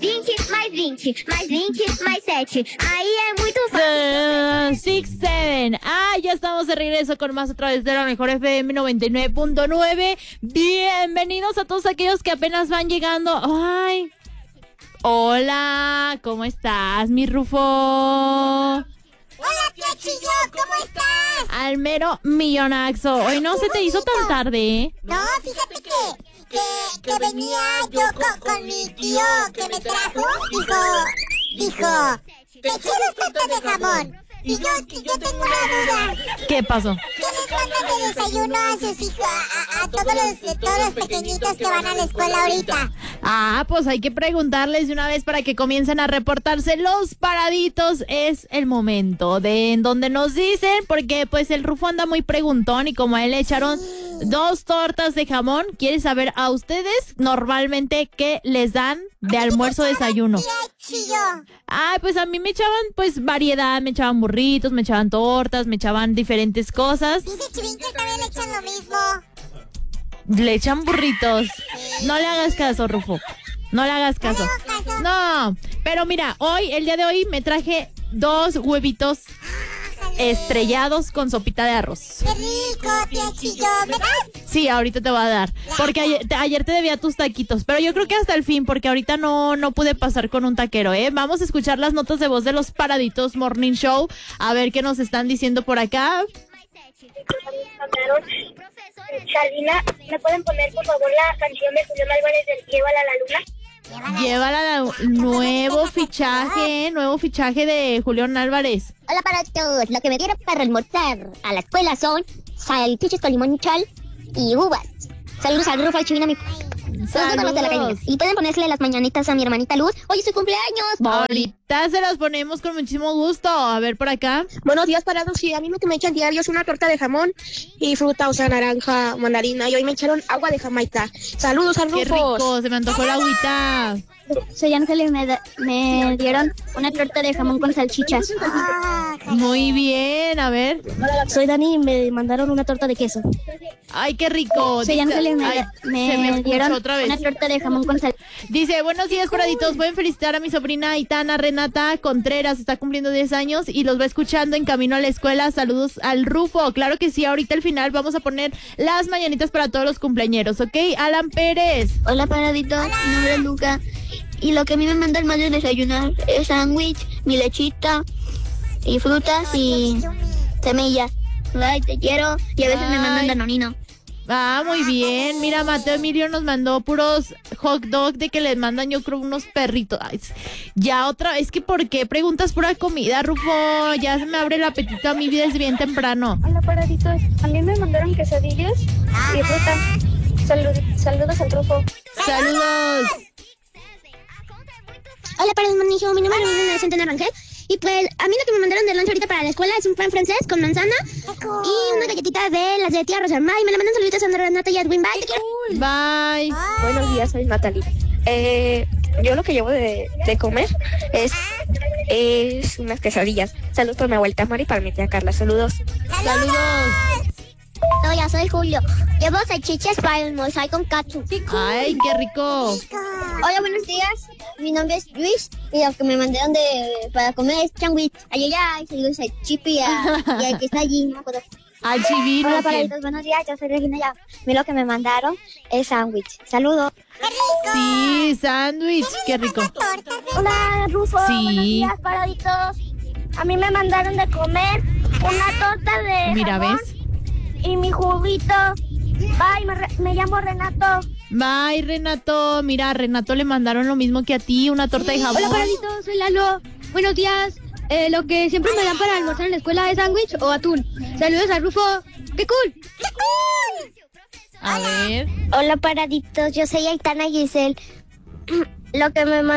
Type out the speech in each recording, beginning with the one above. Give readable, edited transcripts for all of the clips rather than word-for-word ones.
20, mais 20, mais 20, mais 7. Ahí es muito fácil. 6, 7. Ya estamos de regreso con más a través de la mejor FM 99.9. Bienvenidos a todos aquellos que apenas van llegando. Ay. Hola, ¿cómo estás, mi Rufo? Hola, tía Chillo, ¿cómo estás? Al mero millonaxo. Hoy no se te hizo tan tarde, ¿eh? No, fíjate que venía yo con mi tío que me trajo. Dijo, te eché 2 tortas de jamón. Y yo tengo una duda. ¿Qué pasó? ¿Qué les mandan de desayuno a sus hijos, a todos los pequeñitos que van a la escuela ahorita? Pues hay que preguntarles de una vez para que comiencen a reportarse los paraditos. Es el momento en donde nos dicen, porque pues el Rufo anda muy preguntón y como a él le echaron 2 tortas de jamón, quiere saber a ustedes normalmente qué les dan de almuerzo o desayuno. Pues a mí me echaban pues variedad, me echaban burritos, me echaban tortas, me echaban diferentes cosas. Dice Chivín que también le echan lo mismo. Le echan burritos. No le hagas caso, Rufo. No le hagas caso. No, pero mira, el día de hoy me traje 2 huevitos estrellados con sopita de arroz. ¡Qué rico, tía Chillo! ¿Me das? Sí, ahorita te voy a dar. Porque ayer te debía tus taquitos. Pero yo creo que hasta el fin, porque ahorita no pude pasar con un taquero, ¿eh? Vamos a escuchar las notas de voz de los Paraditos Morning Show. A ver qué nos están diciendo por acá. Salina, ¿me pueden poner por favor la canción de Julián Álvarez del Llévala a la Luna? Llévala nuevo fichaje de Julián Álvarez. Hola para todos, lo que me dieron para almorzar a la escuela son salchichas con limón y chal y uvas. Saludos al Rufo, al Chivina, mi... Saludos. Y pueden ponerle las mañanitas a mi hermanita Luz. Hoy es su cumpleaños. Ahorita se las ponemos con muchísimo gusto. A ver por acá. Buenos días, parados. Sí, a mí lo que me echan diario es una torta de jamón y fruta, o sea, naranja, mandarina. Y hoy me echaron agua de Jamaica. Saludos al Rufo. Qué rico, se me antojó la agüita. Soy Ángel y me dieron una torta de jamón con salchichas. Muy bien, a ver. Soy Dani y me mandaron una torta de queso. Ay, qué rico. Soy Ángel y me dieron otra vez una torta de jamón con salchichas. Dice, buenos días, paraditos. Pueden felicitar a mi sobrina Aitana Renata Contreras. Está cumpliendo 10 años y los va escuchando en camino a la escuela. Saludos al Rufo. Claro que sí, ahorita al final vamos a poner las mañanitas para todos los cumpleañeros, ¿ok? Alan Pérez. Hola, paraditos. Mi nombre es Luca. Y lo que a mí me mandan más de desayunar es sándwich, mi lechita y frutas y semillas. Ay, te quiero. Y a veces me mandan danonino. Muy bien. Mira, Mateo Emilio nos mandó puros hot dog de que les mandan, yo creo, unos perritos. Ay, ya otra vez, que ¿por qué preguntas pura comida, Rufo? Ya se me abre el apetito a mi vida, es bien temprano. Hola, paraditos. A mí me mandaron quesadillas y fruta. Saludos al Rufo. ¡Saludos! Hola, para el manijo, mi nombre es Centeno Rangel. Y pues, a mí lo que me mandaron de lunch ahorita para la escuela es un pan francés con manzana y una galletita de las de tía Rosa. Y me la mandan saluditos a Renata y Edwin. Bye, te quiero. Bye. Buenos días, soy Natalie. Yo lo que llevo de comer es unas quesadillas. Saludos para mi abuelita Mari y para mi tía Carla. Saludos. Saludos. Hola, soy Julio. Llevo salchichas para almorzar con katsu. Ay, qué rico. Hola, buenos días. Mi nombre es Luis y lo que me mandaron para comer es sándwich. Ay, saludos al Chipi y al que está allí, no me acuerdo. Al Chivino. Hola, paraditos, buenos días, yo soy Regina ya. A mí lo que me mandaron es sándwich. Saludos. Sí, sándwich, qué rico. Hola, Rufo. Sí. Buenos días, paraditos. A mí me mandaron de comer una torta de Mira, jamón ¿ves? y mi juguito. Bye, me llamo Renato. Bye, Renato. Mira, a Renato le mandaron lo mismo que a ti, una torta de jamón. Hola, paraditos, soy Lalo. Buenos días. Lo que siempre me dan para almorzar en la escuela es sándwich o atún. Saludos a Rufo. ¡Qué cool! A ver. Hola, paraditos, yo soy Aitana Giselle. Lo que me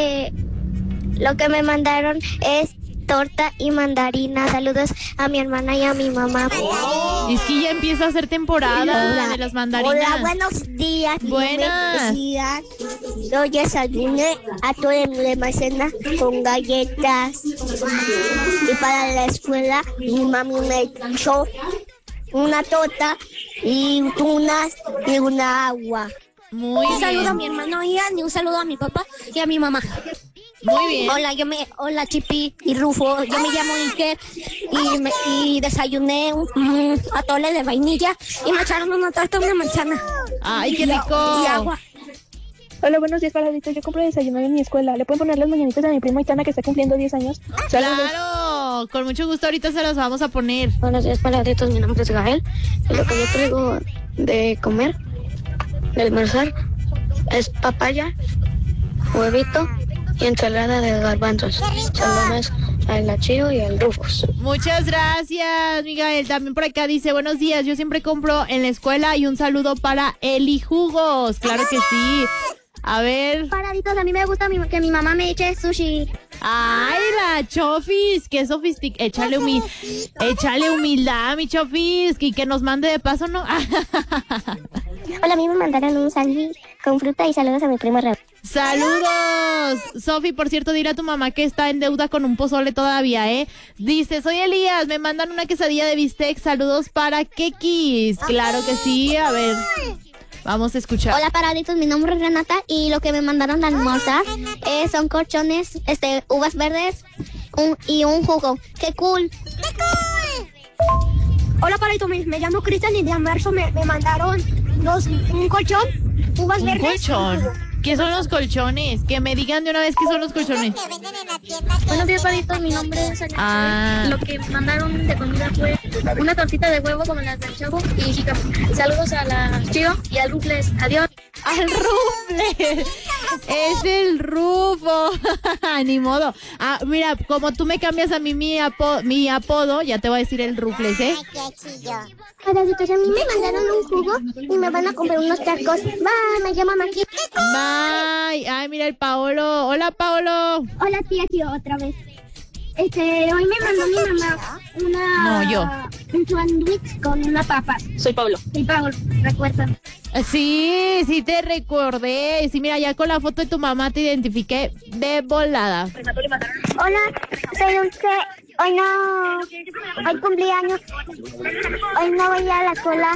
mandaron es torta y mandarina. Saludos a mi hermana y a mi mamá. Es que ya empieza a ser temporada de las mandarinas. Hola, buenos días. Buenas. Yo desayuné atole de maicena con galletas. Y para la escuela, mi mami me echó una torta y una agua. Muy Un saludo a bien. mi hermano Ian y un saludo a mi papá y a mi mamá. Muy bien. Hola Chipi y Rufo, yo me llamo Iker y desayuné un atole de vainilla y me echaron una torta de manzana. Ay, qué Y rico. agua. Hola, buenos días, paraditos. Yo compro desayunar en mi escuela. ¿Le pueden poner las mañanitas a mi prima Itana que está cumpliendo 10 años? Saludos. Claro, con mucho gusto ahorita se los vamos a poner. Buenos días, paraditos. Mi nombre es Gael. Y lo que yo traigo de comer, de almorzar, es papaya, huevito y ensalada de garbanzos. Saludos al Chio y al Rufus. Muchas gracias, Miguel. También por acá dice, buenos días, yo siempre compro en la escuela y un saludo para Eli Jugos. Claro que sí. A ver. Paraditos, a mí me gusta que mi mamá me eche sushi. Ay, la Chofis, qué sofisticada. Échale humildad, mi Chofis, y que nos mande de paso, ¿no? Hola, a mí me mandaron un sándwich con fruta y saludos a mi primo Raúl. ¡Saludos! Sofi, por cierto, dile a tu mamá que está en deuda con un pozole todavía, ¿eh? Dice, soy Elías, me mandan una quesadilla de bistec, saludos para Kekis. Claro que sí, a ver, vamos a escuchar. Hola, paraditos, mi nombre es Renata y lo que me mandaron de almorzar son colchones, uvas verdes y un jugo. ¡Qué cool! Hola, paraditos. Me llamo Cristian y de almuerzo me mandaron un colchón, uvas ¿Un verdes. colchón? ¿Qué son los colchones? Que me digan de una vez qué son los colchones. Que venden en la tienda. Buenos días, paraditos. Mi nombre es Ana. Ah. Lo que mandaron de comida fue una tortita de huevo como las del Chavo y jícama. Saludos a la Chio y al Rufles. Adiós. ¡Al Rufle! Es el Rufo. Ni modo. Ah, mira, como tú me cambias a mí mi apodo, ya te voy a decir el Rufles, ¿eh? Ay, qué chillo. Paraditos, a mí me mandaron un jugo y me van a comprar unos tacos. Bye, me llamo Maki. Bye. Ay, mira el Paolo. Hola, Paolo. Hola, tía, otra vez. Hoy me mandó mi mamá No, yo. un sándwich con una papa. Soy Pablo. Sí, Pablo, recuerda. Sí te recordé. Sí, mira, ya con la foto de tu mamá te identifiqué de volada. Hola, soy Dulce. Hoy cumpleaños. Hoy no voy a la escuela.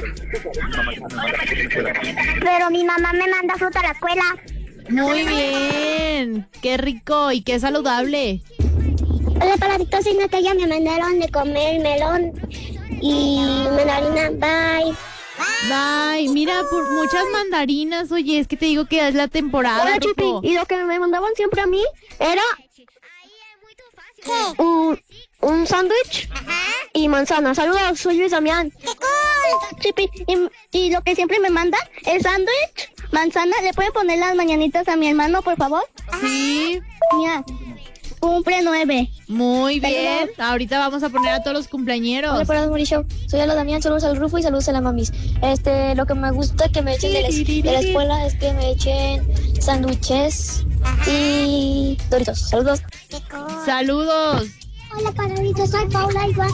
Pero mi mamá me manda fruta a la escuela. Muy bien. Qué rico y qué saludable. Hola, paraditos, soy Natalia. Me mandaron de comer melón y mandarina. Bye. Ay, mira, por muchas mandarinas. Oye, es que te digo que es la temporada. Hola, Chipi. Rufo. Y lo que me mandaban siempre a mí era un sándwich y manzana. Saludos, soy Luis Damián. ¡Qué cool! Chipi, y lo que siempre me mandan es sándwich, manzana. ¿Le pueden poner las mañanitas a mi hermano, por favor? Sí, Mira, cumple 9. muy bien. Ahorita vamos a poner a todos los cumpleañeros. Hola, para Mauricio. Soy Ala Damián, saludos al Rufo y saludos a la mamis. Lo que me gusta que me echen de la escuela es que me echen sándwiches y Doritos. Saludos. ¡Qué cool! Saludos. Hola, paraditos, soy Paula igual.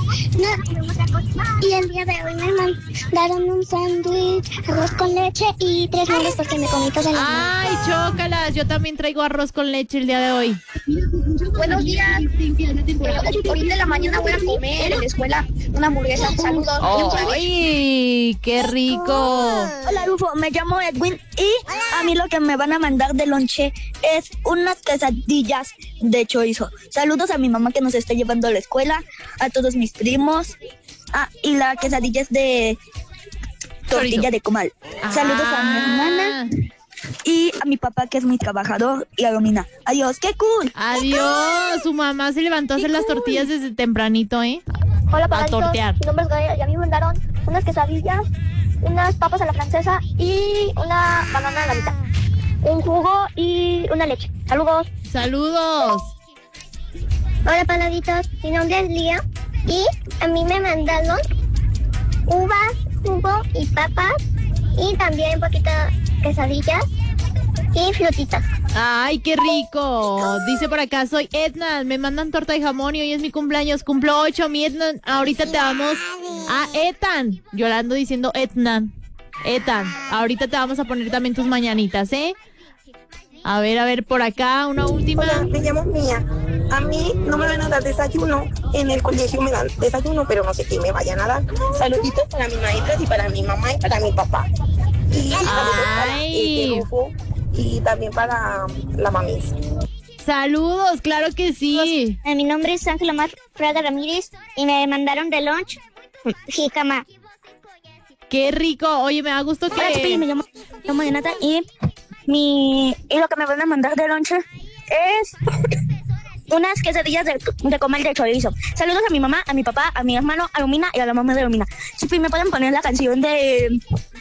Y el día de hoy me mandaron un sándwich, arroz con leche y 3 moles porque me comí todas las Ay, chócalas. Yo también traigo arroz con leche el día de hoy. Buenos días. Ahorita en la mañana voy a comer en la escuela una hamburguesa. Saludos. Ay, qué rico. Hola, Rufo. Me llamo Edwin y a mí lo que me van a mandar de lonche es unas quesadillas de chorizo. Saludos a mi mamá que nos está llevando a la escuela, a todos mis primos. Y la quesadilla es de tortilla Chorizo. de comal. Saludos a mi hermana y a mi papá que es muy trabajador y a Romina. Adiós, qué cool. Adiós. Su mamá se levantó a hacer las tortillas desde tempranito, ¿eh? Hola, A paraditos. tortear. Mi nombre es Gael y a mí me mandaron unas quesadillas, unas papas a la francesa y una banana a la mitad, un jugo y una leche. Saludos. Saludos. Hola, paraditos, mi nombre es Lía y a mí me mandaron uvas, jugo y papas y también un poquito quesadillas y frutitas. Ay, qué rico. Dice por acá, soy Etna. Me mandan torta de jamón y hoy es mi cumpleaños. Cumplo 8, mi Etna. Ahorita te vamos a Etan. Yo le ando diciendo Etna. Etan, ahorita te vamos a poner también tus mañanitas, ¿eh? A ver, por acá, una última. Hola, me llamo Mía. A mí no me van a dar desayuno. En el colegio me dan desayuno, pero no sé qué me vayan a dar. Saluditos para mis maestras y para mi mamá y para mi papá. Y Ay. Rufo, y también para la mamis. Saludos, claro que sí. Mi nombre es Ángela Mar Fraga Ramírez y me mandaron de lunch jícama. Qué rico. Oye, me da gusto Hola, Chipi, que... me llamo Yanata y lo que me van a mandar de lonche es unas quesadillas de comal de chorizo. Saludos a mi mamá, a mi papá, a mi hermano, a Lumina y a la mamá de Lumina. Chipi, ¿me pueden poner la canción de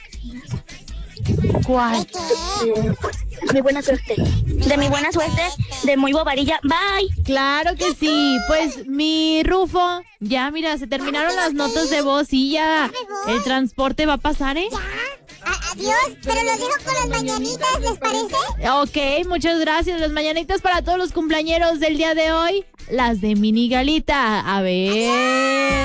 ¿Cuál? Mi buena suerte? De mi buena suerte, de Muy Bobarilla. Bye. Claro que sí. Pues mi Rufo, ya mira, se terminaron las notas de voz y ya el transporte va a pasar, ¿eh? Adiós, pero los dejo con las mañanitas, ¿les parece? Ok, muchas gracias. Las mañanitas para todos los cumpleañeros del día de hoy. Las de Mini Galita. A ver.